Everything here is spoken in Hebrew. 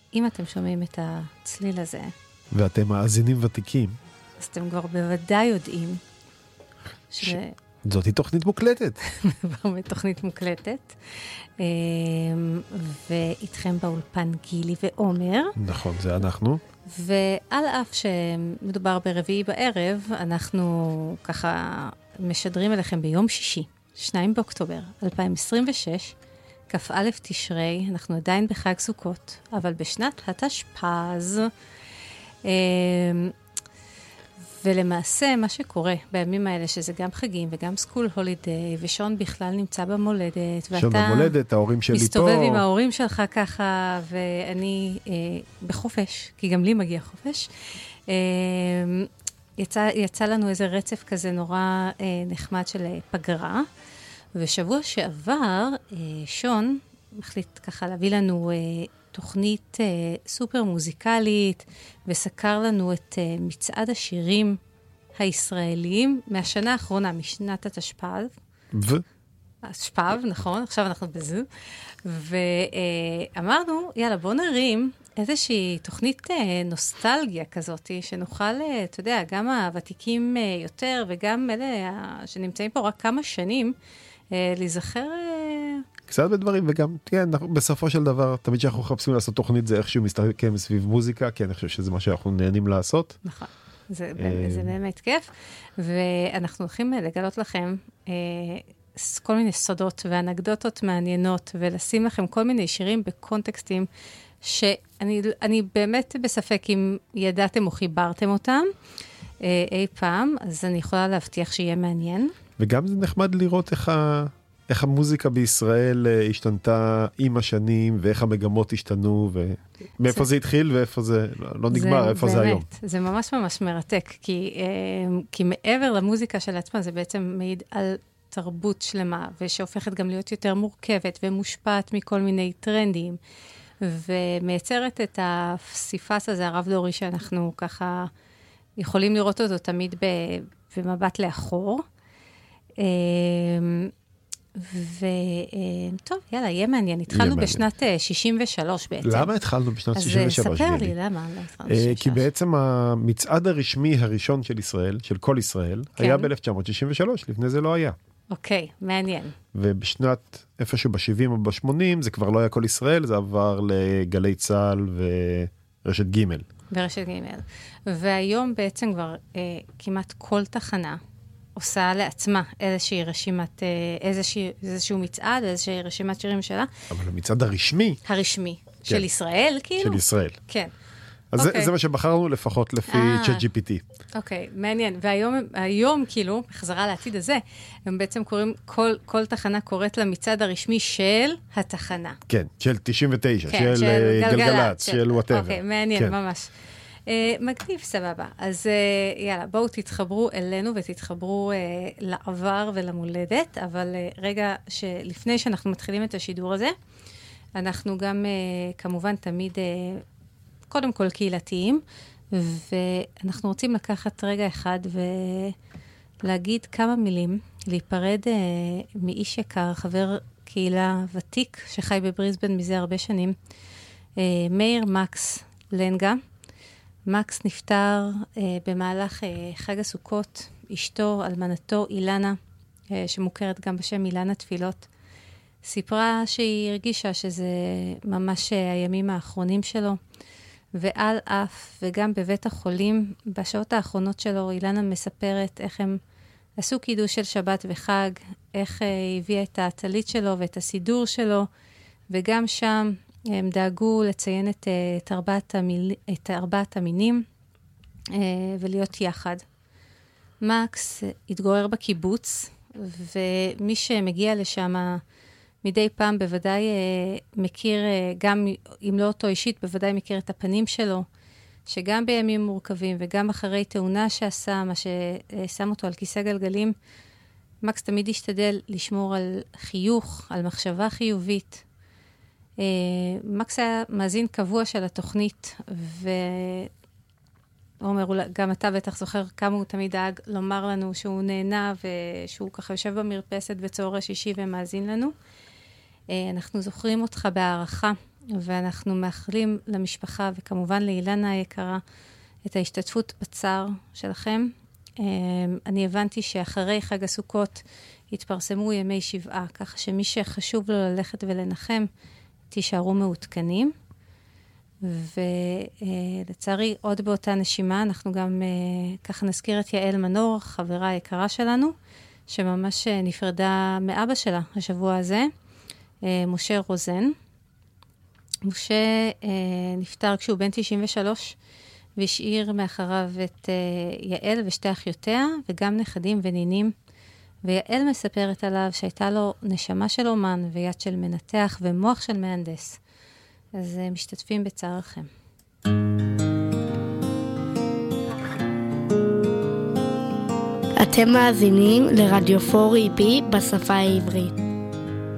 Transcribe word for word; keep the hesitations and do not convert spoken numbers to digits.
אם אתם שומעים את הצליל הזה, ואתם מאזינים ותיקים, אז אתם כבר בוודאי יודעים ש... זאת היא תוכנית מוקלטת. באמת תוכנית מוקלטת. ואיתכם באולפן גילי ועומר. נכון, זה אנחנו. ועל אף שמדובר ברביעי בערב, אנחנו ככה משדרים אליכם ביום שישי, שניים באוקטובר אלפיים עשרים ושש, כ"א תשרי, אנחנו עדיין בחג סוכות, אבל בשנת התשפ"ז, ולמעשה מה שקורה בימים האלה, שזה גם חגים וגם סקול הולידיי, ושון בכלל נמצא במולדת, שון במולדת, ההורים שלי פה. מסתובב עם ההורים שלך ככה, ואני אה, בחופש, כי גם לי מגיע חופש. אה, יצא, יצא לנו איזה רצף כזה נורא אה, נחמד של פגרה, ושבוע שעבר, אה, שון מחליט ככה להביא לנו... אה, תוכנית uh, סופר מוזיקלית, וסקר לנו את uh, מצעד השירים הישראליים מהשנה האחרונה, משנת התשפ"ב. ו? השפ"ב, נכון, עכשיו אנחנו בזה. ואמרנו, יאללה, בוא נרים איזושהי תוכנית uh, נוסטלגיה כזאת, שנוכל, uh, אתה יודע, גם הוותיקים uh, יותר, וגם אלה uh, שנמצאים פה רק כמה שנים, uh, להיזכר... Uh, קצת בדברים, וגם, כן, בסופו של דבר, תמיד שאנחנו מחפשים לעשות תוכנית, זה איכשהו מסתכל סביב מוזיקה, כי אני חושב שזה מה שאנחנו נהנים לעשות. נכון, זה, זה באמת כיף, ואנחנו הולכים לגלות לכם כל מיני סודות ואנקדוטות מעניינות, ולשים לכם כל מיני שירים בקונטקסטים, שאני אני באמת בספק אם ידעתם או חיברתם אותם אי פעם, אז אני יכולה להבטיח שיהיה מעניין. וגם זה נחמד לראות איך ה... איך המוזיקה בישראל השתנתה עם השנים, ואיך המגמות השתנו, ומאיפה זה, זה התחיל, ואיפה זה לא נגמר, זה איפה באמת, זה היום. זה ממש ממש מרתק, כי, כי מעבר למוזיקה של עצמה, זה בעצם מעיד על תרבות שלמה, ושהופכת גם להיות יותר מורכבת, ומושפעת מכל מיני טרנדים, ומייצרת את הפסיפס הזה, הרב דורי, שאנחנו ככה יכולים לראות אותו תמיד במבט לאחור. וטוב, יאללה, יהיה מעניין. התחלנו בשנת שישים ושלוש בעצם. למה התחלנו בשנת שישים ושלוש? אז ספר לי, למה? כי בעצם המצעד הרשמי הראשון של ישראל, של כל ישראל, היה ב-אלף תשע מאות שישים ושלוש, לפני זה לא היה. אוקיי, מעניין. ובשנת, איפשהו ב-שבעים או ב-שמונים, זה כבר לא היה כל ישראל, זה עבר לגלי צהל ורשת ג'. ורשת ג'. והיום בעצם כבר כמעט כל תחנה, עושה לעצמה איזושהי רשימת, איזושהי, איזשהו מצעד, איזושהי רשימת שירים שלה. אבל המצעד הרשמי. הרשמי. כן. של ישראל, כאילו? של ישראל. כן. אז okay. זה, זה מה שבחרנו לפחות לפי צ'אט ג'י פי טי. אוקיי, מעניין. והיום, היום, כאילו, בחזרה לעתיד הזה, הם בעצם קוראים, כל, כל תחנה קוראת למצעד הרשמי של התחנה. כן, של תשעים ותשע, כן, של, של גלגלת, של, של whatever. אוקיי, מעניין, כן. ממש. Uh, מגניב, סבבה. אז uh, יאללה, בואו תתחברו אלינו ותתחברו uh, לעבר ולמולדת, אבל uh, רגע שלפני שאנחנו מתחילים את השידור הזה, אנחנו גם uh, כמובן תמיד uh, קודם כל קהילתיים, ואנחנו רוצים לקחת רגע אחד ולהגיד כמה מילים, להיפרד uh, מאיש יקר, חבר קהילה ותיק שחי בבריסבן מזה הרבה שנים, uh, מאיר מקס לנגה. מקס נפטר uh, במהלך uh, חג הסוכות, אשתו, אלמנתו, אילנה, uh, שמוכרת גם בשם אילנה תפילות, סיפרה שהיא הרגישה שזה ממש uh, הימים האחרונים שלו, ועל אף וגם בבית החולים, בשעות האחרונות שלו, אילנה מספרת איך הם עשו קידוש של שבת וחג, איך uh, הביאה את הטלית שלו ואת הסידור שלו, וגם שם הם דאגו לציין את, את, ארבעת, המיל, את ארבעת המינים uh, ולהיות יחד. מקס התגורר בקיבוץ, ומי שמגיע לשם מדי פעם בוודאי uh, מכיר, uh, גם אם לא אותו אישית, בוודאי מכיר את הפנים שלו, שגם בימים מורכבים וגם אחרי תאונה שעשה, מה ששם אותו על כיסא גלגלים, מקס תמיד השתדל לשמור על חיוך, על מחשבה חיובית. Uh, מקס היה מאזין קבוע של התוכנית, ועומר, גם אתה בטח זוכר כמה הוא תמיד דאג לומר לנו שהוא נהנה, ושהוא ככה יושב במרפסת בצהר השישי ומאזין לנו. Uh, אנחנו זוכרים אותך בהערכה, ואנחנו מאחלים למשפחה, וכמובן לאילנה היקרה, את ההשתתפות בצער שלכם. אני הבנתי שאחרי חג הסוכות התפרסמו ימי שבעה, ככה שמי שחשוב לו ללכת ולנחם, תישארו מעודכנים. ולצערי, עוד באותה נשימה, אנחנו גם ככה נזכיר את יעל מנור, חברה היקרה שלנו, שממש נפרדה מאבא שלה השבוע הזה, משה רוזן. משה נפטר כשהוא בן תשעים ושלוש, והשאיר מאחריו את יעל ושתי אחיותיה, וגם נכדים ונינים. ויעל מספרת עליו שהייתה לו נשמה של אומן, ויד של מנתח ומוח של מהנדס. אז משתתפים בצערכם. אתם מאזינים לרדיו פור אי פי בשפה העברית.